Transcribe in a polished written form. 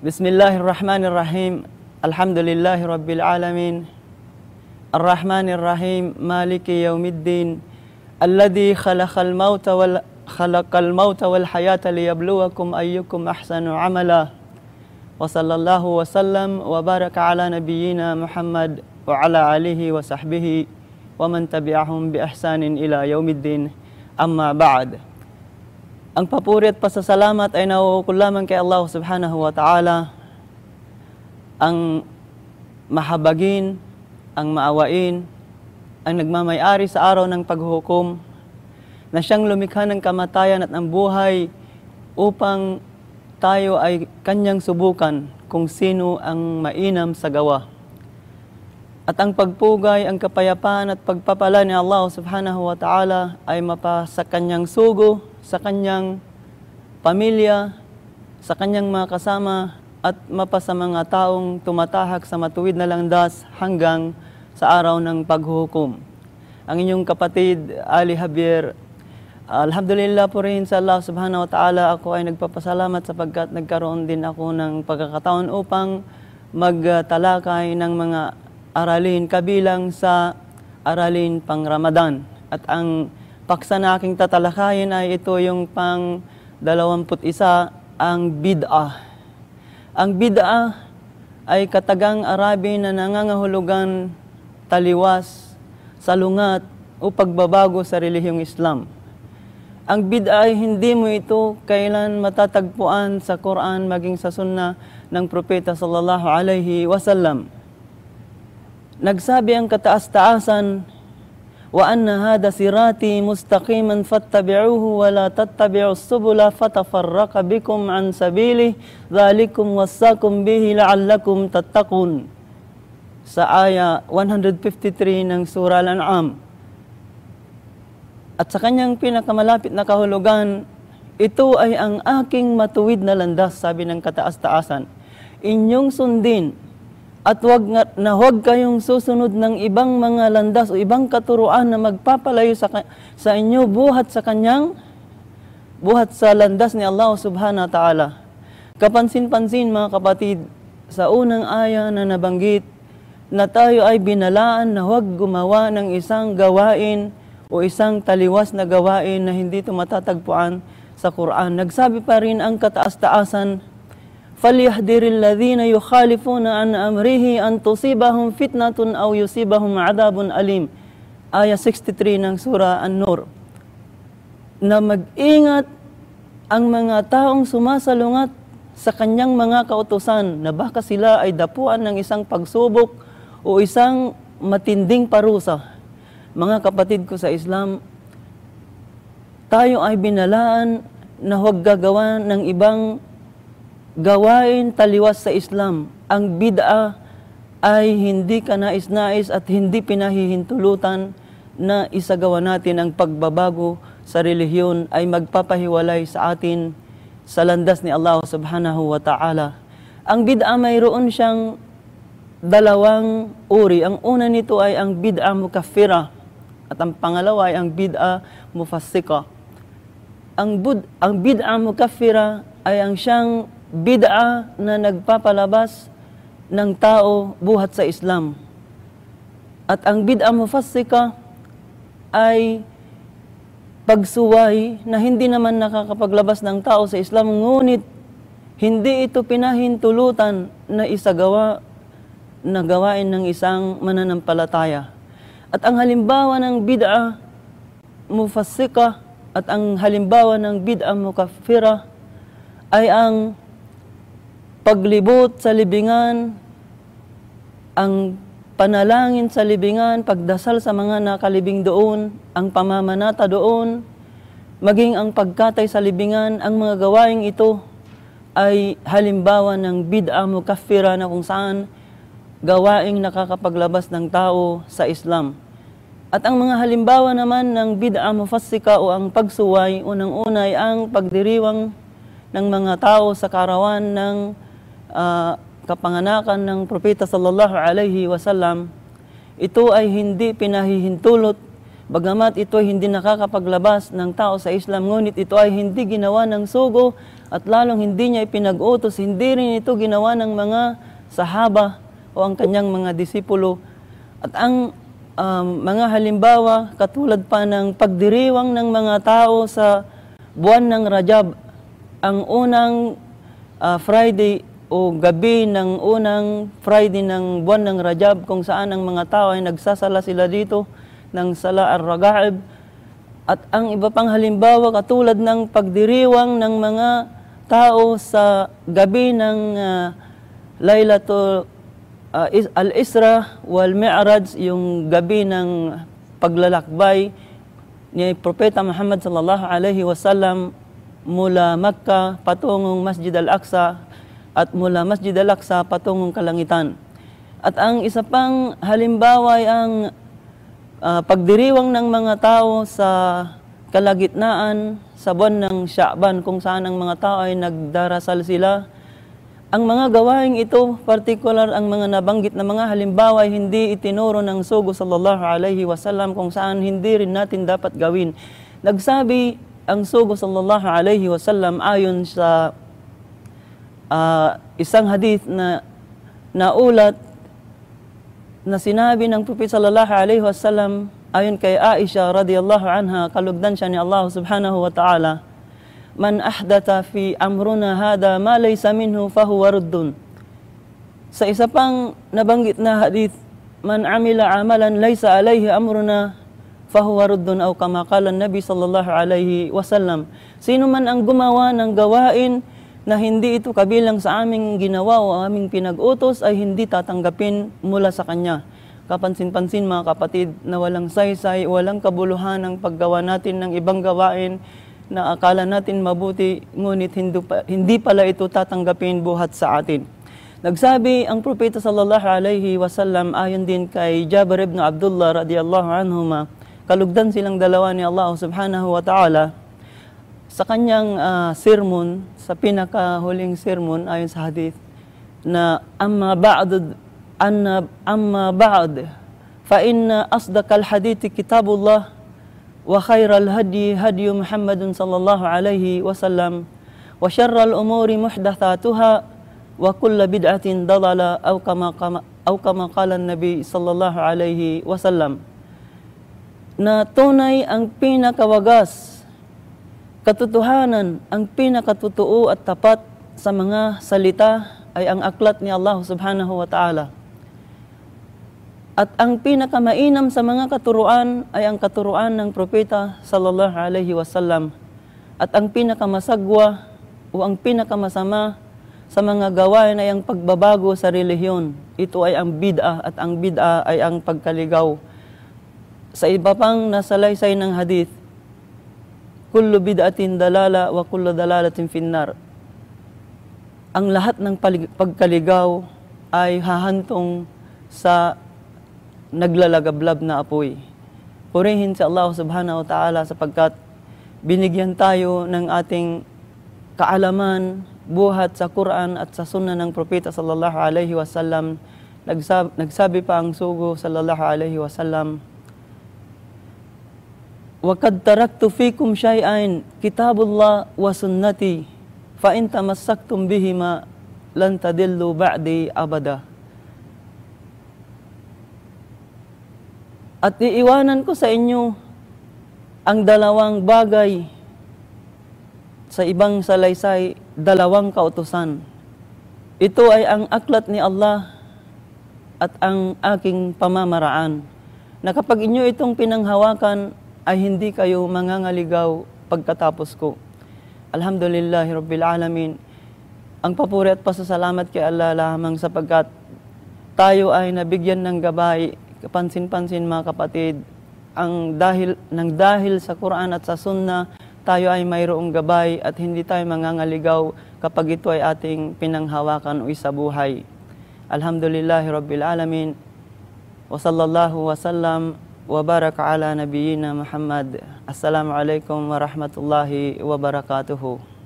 Bismillahirrahmanirrahim. Alhamdulillahi Rabbil Alamin. Ar-Rahmanirrahim. Maliki yawmiddin. Alladhi khalaqal mauta wal hayata liyabluwakum ayyukum ahsanu amala. Wa sallallahu wa sallam wa baraka ala nabiyyina Muhammad wa ala alihi wa sahbihi wa man tabi'ahum bi ihsanin ila yawmiddin. Amma ba'd. Ang papuri at pasasalamat ay nauukol lamang kay Allah subhanahu wa ta'ala, ang mahabagin, ang maawain, ang nagmamay-ari sa araw ng paghuhukom, na siyang lumikha ng kamatayan at ng buhay upang tayo ay kanyang subukan kung sino ang mainam sa gawa. At ang pagpugay, ang kapayapaan at pagpapala ni Allah subhanahu wa ta'ala ay mapa sa kanyang sugo, sa kanyang pamilya, sa kanyang mga kasama, at mapa sa mga taong tumatahak sa matuwid na landas hanggang sa araw ng paghuhukom. Ang inyong kapatid, Ali Javier, alhamdulillah po rin sa Allah subhanahu wa ta'ala, ako ay nagpapasalamat sapagkat nagkaroon din ako ng pagkakataon upang magtalakay ng mga aralin kabilang sa aralin pang Ramadan. At ang paksa na aking tatalakayin ay ito yung pang 21, ang bid'ah. Ang bid'ah ay katagang Arabi na nangangahulugan taliwas, salungat o pagbabago sa relihiyong Islam. Ang bid'ah ay hindi mo ito kailan matatagpuan sa Quran maging sa sunnah ng Propeta sallallahu alaihi wasallam. Nagsabi ang kataas-taasan, wa anna hada sirati mustaqiman fattabi'uhu wa la tattabi'us subula fatafarraqa bikum an sabili dhalikum wassakum bihi la'allakum tattaqun. Sa aya 153 ng Surah Al-An'am. At sa kanyang pinakamalapit na kahulugan, ito ay ang aking matuwid na landas, sabi ng kataas-taasan. Inyong sundin at huwag kayong susunod ng ibang mga landas o ibang katuruan na magpapalayo sa inyo buhat sa landas ni Allah subhanahu wa ta'ala. Kapansin-pansin mga kapatid, sa unang aya na nabanggit na tayo ay binalaan na huwag gumawa ng isang gawain o isang taliwas na gawain na hindi ito matatagpuan sa Quran. Nagsabi pa rin ang kataas-taasan, فَلْيَحْذِرِ الَّذِينَ يُخَالِفُونَ عَنْ أَمْرِهِ أَنْ تُصِيبَهُمْ فِتْنَةٌ أَوْ يُصِيبَهُمْ عَذَابٌ أَلِيمٌ. Aya 63 ng Surah An-Nur. Na mag-ingat ang mga taong sumasalungat sa kanyang mga kautusan na baka sila ay dapuan ng isang pagsubok o isang matinding parusa. Mga kapatid ko sa Islam, tayo ay binalaan na huwag gagawa ng ibang gawain taliwas sa Islam. Ang bid'ah ay hindi kanais-nais at hindi pinahihintulutan na isagawa natin ang pagbabago sa relihiyon ay magpapahiwalay sa atin sa landas ni Allah subhanahu wa ta'ala. Ang bid'ah mayroon siyang dalawang uri. Ang una nito ay ang bid'ah mukaffira at ang pangalawa ay ang bid'ah mufassika. Ang bid'ah mukaffira ay ang siyang bid'ah na nagpapalabas ng tao buhat sa Islam. At ang bid'ah mufassika ay pagsuway na hindi naman nakakapaglabas ng tao sa Islam, ngunit hindi ito pinahintulutan na isagawa na gawain ng isang mananampalataya. At ang halimbawa ng bid'ah mufassika at ang halimbawa ng bid'ah mukaffira ay ang paglibot sa libingan, ang panalangin sa libingan, pagdasal sa mga nakalibing doon, ang pamamanata doon, maging ang pagkatay sa libingan. Ang mga gawaing ito ay halimbawa ng bid'ah mukaffira na kung saan gawaing nakakapaglabas ng tao sa Islam. At ang mga halimbawa naman ng bid'ah mufassika o ang pagsuway, unang-una ay ang pagdiriwang ng mga tao sa karawan ng kapanganakan ng Propeta sallallahu alaihi wasallam. Ito ay hindi pinahihintulot Bagamat ito ay hindi nakakapaglabas ng tao sa Islam, ngunit ito ay hindi ginawa ng sugo at lalong hindi niya ipinag-utos, hindi rin ito ginawa ng mga sahaba o ang kanyang mga disipulo. At ang mga halimbawa, katulad pa ng pagdiriwang ng mga tao sa buwan ng Rajab, ang unang Friday o gabi ng unang Friday ng buwan ng Rajab, kung saan ang mga tao ay nagsasala sila dito ng Sala ar-Raga'ib. At ang iba pang halimbawa, katulad ng pagdiriwang ng mga tao sa gabi ng Laylatul Al-Isra wal Mi'raj, yung gabi ng paglalakbay ni Propeta Muhammad sallallahu alaihi wasallam mula Makkah patungong Masjid Al-Aqsa at mula Masjid Al-Aqsa patungong kalangitan. At ang isa pang halimbawa ay ang pagdiriwang ng mga tao sa kalagitnaan sa buwan ng Sha'ban, kung saan ang mga tao ay nagdarasal sila. Ang mga gawaing ito, partikular ang mga nabanggit na mga halimbawa, ay hindi itinuro ng sugo sallallahu alaihi wasallam, kung saan hindi rin natin dapat gawin. Nagsabi ang sugo sallallahu alaihi wasallam ayon sa isang hadith na naulat na sinabi ng Propeta sallallahu alaihi wasallam ayon kay Aisha radhiyallahu anha, kalugdan siya ni Allah subhanahu wa ta'ala, man ahdatha fi amruna hada ma laysa minhu fahuwa ruddun. Sa isa pang nabanggit na hadith, man amila amalan laysa alayhi amruna fahuwa ruddun, o kama qala Nabi sallallahu alaihi wasallam. Sino man ang gumawa ng gawain na hindi ito kabilang sa aming ginawa o aming pinag-utos, ay hindi tatanggapin mula sa kanya. Kapansin-pansin mga kapatid, na walang saysay, walang kabuluhan ang paggawa natin ng ibang gawain na akala natin mabuti, ngunit hindi pala ito tatanggapin buhat sa atin. Nagsabi ang Propeta sallallahu alaihi wasallam ayon din kay Jabir ibn Abdullah radiyallahu anhuma, kalugdan silang dalawa ni Allah subhanahu wa ta'ala, sa kanyang sermon, sa pinakahuling sermon ayon sa hadith, na amma ba'd fa inna asdaqal hadithi kitabullah wa khairal hadi hadyu Muhammadun sallallahu alaihi wasallam wa syarral umuri muhdatsatuha wa kullu bid'atin dalala, aw kama qala Nabi sallallahu alaihi wasallam. Na tunay ang pinakawagas, katotohanan, ang pinakatotoo at tapat sa mga salita ay ang aklat ni Allah subhanahu wa ta'ala. At ang pinakamainam sa mga katuruan ay ang katuruan ng Propeta sallallahu alaihi wasallam. At ang pinakamasagwa o ang pinakamasama sa mga gawain ay ang pagbabago sa relihiyon. Ito ay ang bid'ah, at ang bid'ah ay ang pagkaligaw. Sa iba pang nasalaysay ng hadith, kullu bid'atin dalala wa kullu dalalatin finnar. Ang lahat ng pagkaligaw ay hahantong sa naglalagablab na apoy. Purihin si Allah subhanahu wa ta'ala sapagkat binigyan tayo ng ating kaalaman buhat sa Quran at sa sunnah ng Propeta sallallahu alaihi wasallam. Nagsabi pa ang sugo sallallahu alaihi wasallam, وَقَدْ تَرَكْتُ فِيكُمْ شَيْئَيْنِ كِتَابُ اللَّهِ وَسُنَّتِي فَإِنْ تَمَسَّكْتُمْ بِهِمَا لَنْ تَضِلُّوا بَعْدِي أَبَدًا. At iiwanan ko sa inyo ang dalawang bagay, sa ibang salaysay, dalawang kautusan. Ito ay ang aklat ni Allah at ang aking pamamaraan, na kapag inyo itong pinanghawakan, ay hindi kayo mangangaligaw pagkatapos ko. Alhamdulillahi Rabbil Alamin. Ang papuri at pasasalamat kay Allah lamang sapagkat tayo ay nabigyan ng gabay. Pansin-pansin mga kapatid, dahil sa Quran at sa Sunnah, tayo ay mayroong gabay at hindi tayo mangangaligaw kapag ito ay ating pinanghawakan o isabuhay. Alhamdulillahi Rabbil Alamin. Wa sallallahu wa sallam wa baraka ala nabiyyina Muhammad. Assalamualaikum warahmatullahi wabarakatuhu.